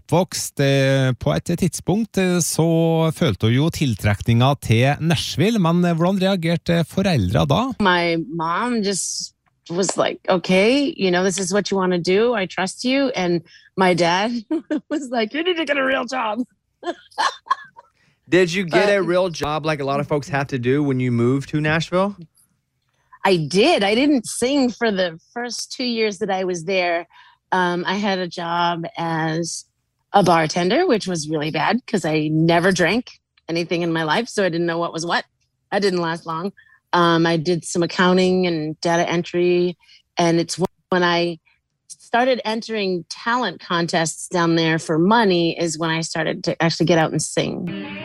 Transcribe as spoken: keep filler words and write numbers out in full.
oppvokst. Eh, På et tidspunkt eh, så følte hun jo tiltrekninga til Nashville, men eh, hvordan reagerte foreldra da? My mom just was like, okay, you know, this is what you want to do. I trust you. And my dad was like, you need to get a real job. Did you get But- a real job like a lot of folks have to do when you move to Nashville? I did. I didn't sing for the first two years that I was there. Um, I had a job as a bartender, which was really bad because I never drank anything in my life. So I didn't know what was what. That didn't last long. Um, I did some accounting and data entry. And it's when I started entering talent contests down there for money is when I started to actually get out and sing.